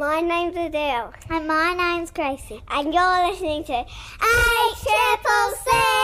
My name's Adele. And my name's Gracie. And you're listening to HCCC!